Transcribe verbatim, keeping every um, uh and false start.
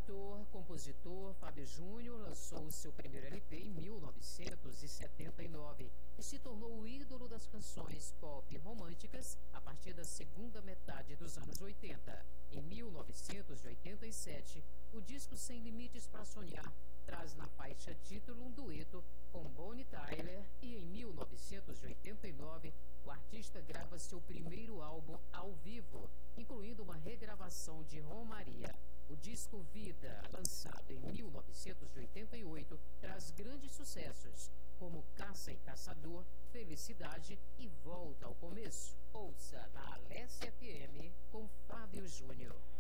cantor, compositor Fábio Júnior lançou seu primeiro L P em mil novecentos e setenta e nove e se tornou o ídolo das canções pop românticas a partir da segunda metade dos anos oitenta. Em mil novecentos e oitenta e sete, o disco Sem Limites para Sonhar traz na faixa título um dueto com Bonnie Tyler e em mil novecentos e oitenta e nove o artista grava seu primeiro álbum ao vivo, incluindo uma regravação de Romaria. O disco Vida, lançado em mil novecentos e oitenta e oito, traz grandes sucessos, como Caça e Caçador, Felicidade e Volta ao Começo. Ouça na Alessia F M com Fábio Júnior.